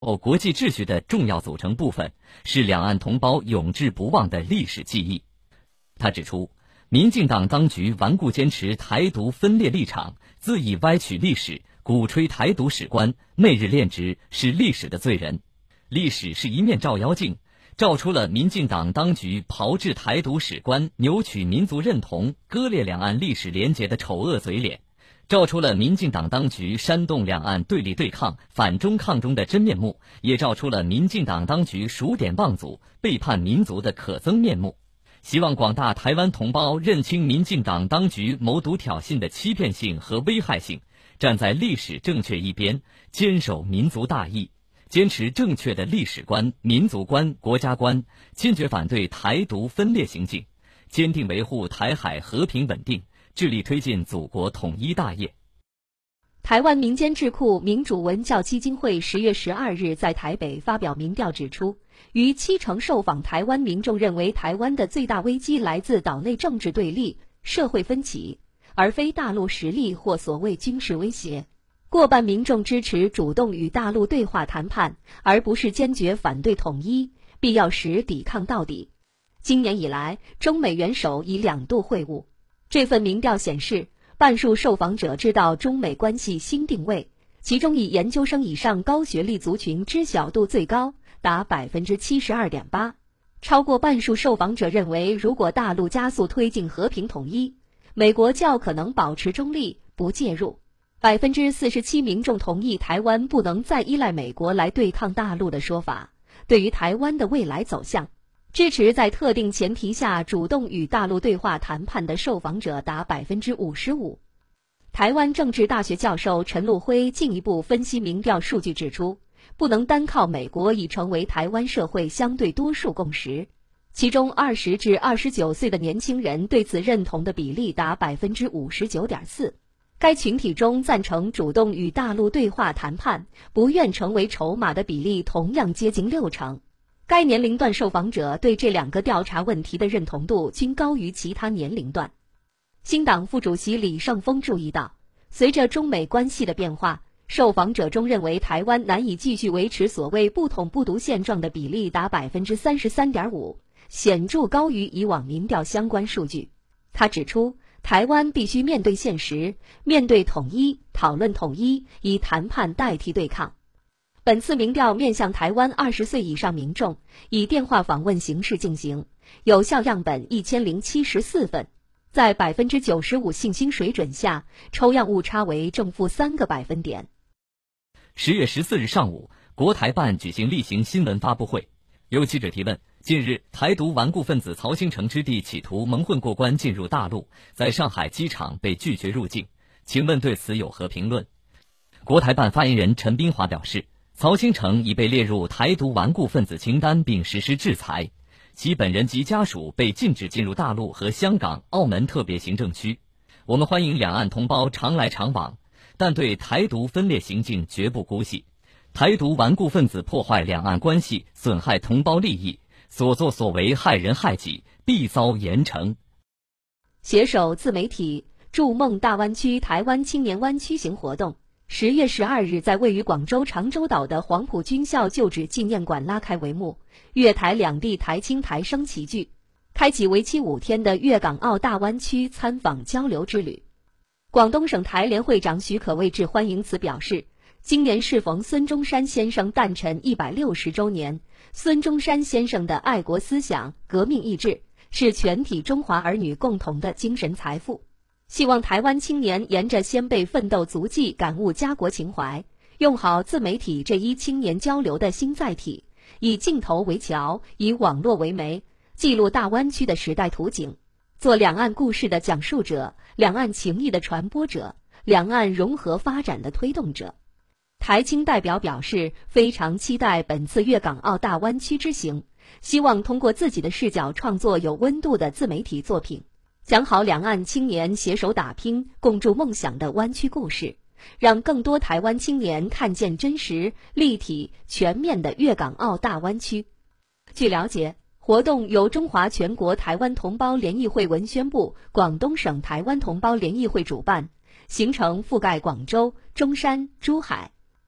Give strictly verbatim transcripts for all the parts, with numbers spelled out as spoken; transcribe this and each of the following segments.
国际秩序的重要组成部分，是两岸同胞永志不忘的历史记忆。他指出，民进党当局顽固坚持台独分裂立场，恣意歪曲历史，鼓吹台独史观，媚日恋殖，是历史的罪人。历史是一面照妖镜，照出了民进党当局炮制台独史观、扭曲民族认同、割裂两岸历史连结的丑恶嘴脸，照出了民进党当局煽动两岸对立对抗、反中抗中的真面目，也照出了民进党当局数典忘祖、背叛民族的可憎面目。希望广大台湾同胞认清民进党当局谋独挑衅的欺骗性和危害性，站在历史正确一边，坚守民族大义，坚持正确的历史观、民族观、国家观，坚决反对台独分裂行径，坚定维护台海和平稳定，致力推进祖国统一大业。 台湾民间智库民主文教基金会十月十二日在台北发表民调指出，逾七成受访台湾民众认为台湾的最大危机来自岛内政治对立、社会分歧，而非大陆实力或所谓军事威胁。过半民众支持主动与大陆对话谈判，而不是坚决反对统一，必要时抵抗到底。今年以来，中美元首已两度会晤。这份民调显示，半数受访者知道中美关系新定位，其中以研究生以上高学历族群知晓度最高，达 百分之七十二点八。 超过半数受访者认为，如果大陆加速推进和平统一，美国较可能保持中立，不介入。 百分之四十七 民众同意台湾不能再依赖美国来对抗大陆的说法。对于台湾的未来走向，支持在特定前提下主动与大陆对话谈判的受访者达 百分之五十五。 台湾政治大学教授陈禄辉进一步分析民调数据指出，不能单靠美国已成为台湾社会相对多数共识，其中二十至二十九岁的年轻人对此认同的比例达 百分之五十九点四。 该群体中赞成主动与大陆对话谈判、不愿成为筹码的比例同样接近六成。该年龄段受访者对这两个调查问题的认同度均高于其他年龄段。新党副主席李胜峰注意到，随着中美关系的变化，受访者中认为台湾难以继续维持所谓不统不独现状的比例达 百分之三十三点五， 显著高于以往民调相关数据。他指出，台湾必须面对现实，面对统一，讨论统一，以谈判代替对抗。本次民调面向台湾二十岁以上民众，以电话访问形式进行，有效样本一千零七十四份，在 百分之九十五 信心水准下，抽样误差为正负三个百分点。 十月十四日上午，国台办举行例行新闻发布会，有记者提问，近日台独顽固分子曹兴诚之弟企图蒙混过关进入大陆，在上海机场被拒绝入境，请问对此有何评论？国台办发言人陈斌华表示，曹兴诚已被列入台独顽固分子清单并实施制裁，其本人及家属被禁止进入大陆和香港、澳门特别行政区。我们欢迎两岸同胞常来常往，但对台独分裂行径绝不姑息。台独顽固分子破坏两岸关系，损害同胞利益，所作所为害人害己，必遭严惩。 携手自媒体筑梦大湾区台湾青年湾区行活动十月十二日在位于广州长洲岛的黄埔军校旧址纪念馆拉开帷幕，粤台两地台青台生齐聚，开启为期五天的粤港澳大湾区参访交流之旅。广东省台联会长许可谓致欢迎词表示，今年适逢孙中山先生诞辰一百六十周年，孙中山先生的爱国思想、革命意志是全体中华儿女共同的精神财富。希望台湾青年沿着先辈奋斗足迹感悟家国情怀，用好自媒体这一青年交流的新载体，以镜头为桥，以网络为媒，记录大湾区的时代图景，做两岸故事的讲述者，两岸情谊的传播者，两岸融合发展的推动者。台青代表表示，非常期待本次粤港澳大湾区之行，希望通过自己的视角创作有温度的自媒体作品，讲好两岸青年携手打拼、共筑梦想的湾区故事，让更多台湾青年看见真实、立体、全面的粤港澳大湾区。据了解，活动由中华全国台湾同胞联谊会文宣部、广东省台湾同胞联谊会主办，行程覆盖广州、中山、珠海。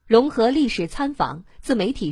融合历史参访、自媒体